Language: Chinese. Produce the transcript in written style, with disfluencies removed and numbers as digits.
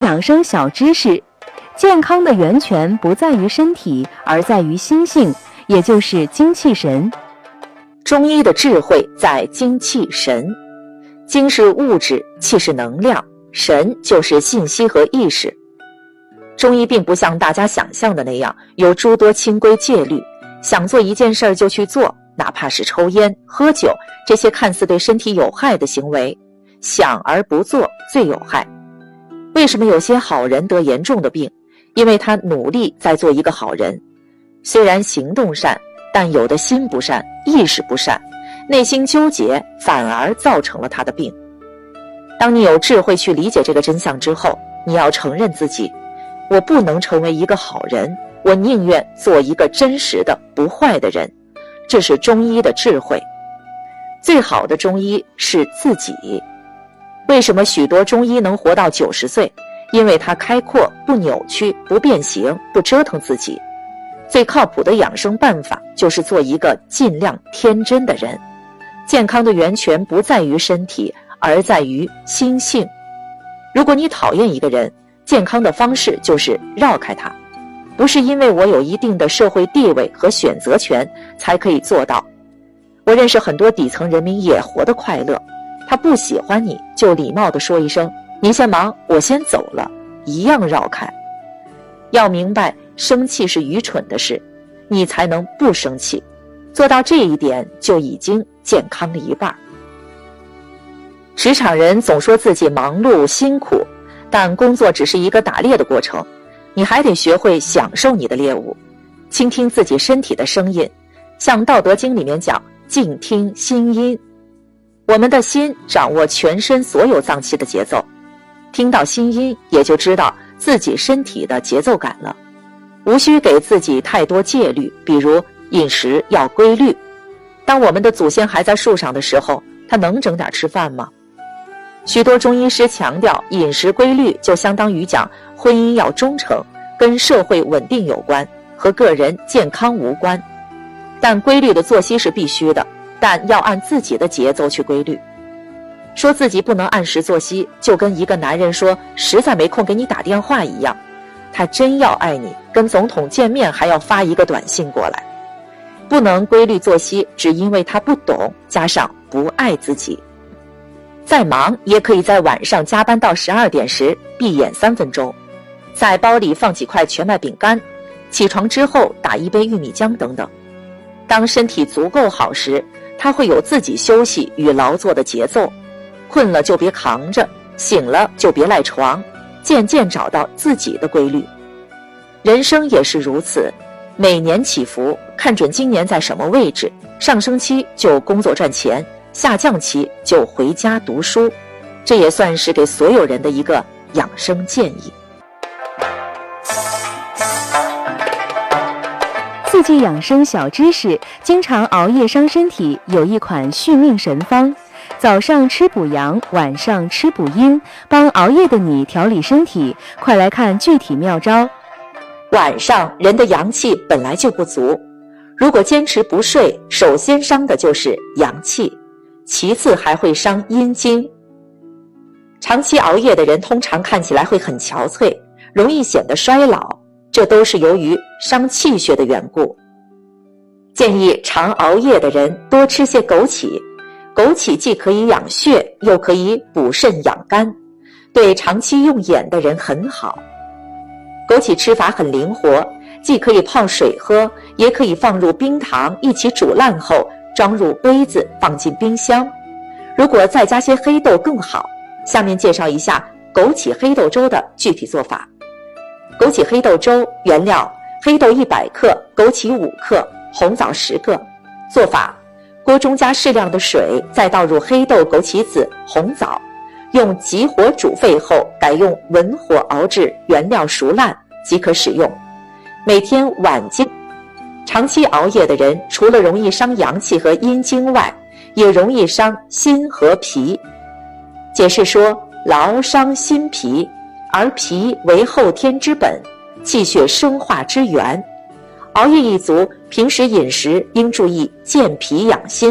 养生小知识：健康的源泉不在于身体，而在于心性，也就是精气神。 中医的智慧在精气神。精是物质，气是能量，神就是信息和意识。中医并不像大家想象的那样有诸多清规戒律，想做一件事就去做，哪怕是抽烟、喝酒这些看似对身体有害的行为，想而不做最有害。为什么有些好人得严重的病？因为他努力在做一个好人，虽然行动善，但有的心不善，意识不善，内心纠结，反而造成了他的病。当你有智慧去理解这个真相之后，你要承认自己，我不能成为一个好人，我宁愿做一个真实的不坏的人。这是中医的智慧。最好的中医是自己。为什么许多中医能活到90岁？因为他开阔，不扭曲，不变形，不折腾自己。最靠谱的养生办法就是做一个尽量天真的人。健康的源泉不在于身体，而在于心性。如果你讨厌一个人，健康的方式就是绕开他。不是因为我有一定的社会地位和选择权才可以做到。我认识很多底层人民也活得快乐，他不喜欢你就礼貌地说一声，您先忙，我先走了，一样绕开。要明白，生气是愚蠢的事，你才能不生气。做到这一点，就已经健康了一半。职场人总说自己忙碌辛苦，但工作只是一个打猎的过程，你还得学会享受你的猎物，倾听自己身体的声音。像《道德经》里面讲，静听心音。我们的心掌握全身所有脏器的节奏，听到心音，也就知道自己身体的节奏感了。无需给自己太多戒律，比如饮食要规律。当我们的祖先还在树上的时候，他能整点吃饭吗？许多中医师强调饮食规律，就相当于讲婚姻要忠诚，跟社会稳定有关，和个人健康无关。但规律的作息是必须的，但要按自己的节奏去规律。说自己不能按时作息，就跟一个男人说实在没空给你打电话一样。他真要爱你，跟总统见面还要发一个短信过来。不能规律作息，只因为他不懂，加上不爱自己。再忙也可以在晚上加班到12点时闭眼3分钟，在包里放几块全麦饼干，起床之后打一杯玉米浆等等。当身体足够好时，他会有自己休息与劳作的节奏。困了就别扛着，醒了就别赖床，渐渐找到自己的规律。人生也是如此，每年起伏，看准今年在什么位置，上升期就工作赚钱，下降期就回家读书。这也算是给所有人的一个养生建议。 四季养生小知识：经常熬夜伤身体，有一款续命神方。早上吃补阳，晚上吃补阴，帮熬夜的你调理身体。快来看具体妙招。 晚上人的阳气本来就不足，如果坚持不睡，首先伤的就是阳气，其次还会伤阴经。长期熬夜的人通常看起来会很憔悴，容易显得衰老，这都是由于伤气血的缘故。建议常熬夜的人多吃些枸杞，枸杞既可以养血，又可以补肾养肝，对长期用眼的人很好。枸杞吃法很灵活，既可以泡水喝，也可以放入冰糖一起煮烂后装入杯子放进冰箱。如果再加些黑豆更好。下面介绍一下枸杞黑豆粥的具体做法。枸杞黑豆粥原料：黑豆100克，枸杞5克，红枣10个。做法：锅中加适量的水，再倒入黑豆、枸杞子、红枣，用急火煮沸后改用文火熬至原料熟烂即可使用。每天晚间。长期熬夜的人除了容易伤阳气和阴经外，也容易伤心和脾。解释说，劳伤心脾，而脾为后天之本，气血生化之源。熬夜一族，平时饮食应注意健脾养心。